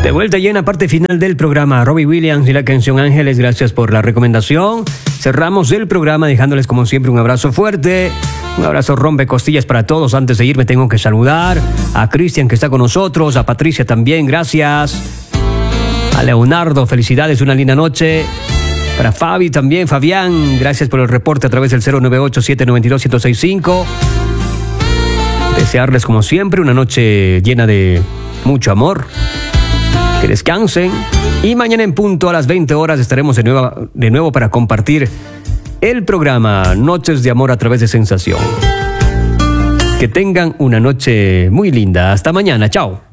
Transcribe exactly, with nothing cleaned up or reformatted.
De vuelta ya en la parte final del programa, Robbie Williams y la canción Ángeles, gracias por la recomendación. Cerramos el programa dejándoles como siempre un abrazo fuerte, un abrazo rompe costillas para todos. Antes de irme tengo que saludar a Cristian que está con nosotros, a Patricia también, gracias. A Leonardo, felicidades, una linda noche. Para Fabi también, Fabián, gracias por el reporte a través del cero nueve ocho, siete nueve dos, uno cero seis cinco. Desearles como siempre una noche llena de mucho amor. Que descansen y mañana en punto a las veinte horas estaremos de nuevo, de nuevo para compartir el programa Noches de Amor a través de Sensación. Que tengan una noche muy linda. Hasta mañana. Chao.